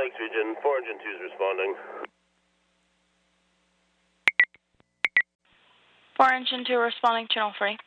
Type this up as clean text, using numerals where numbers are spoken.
Lakes region, 4 Engine 2 is responding. 4 Engine 2 responding, channel 3.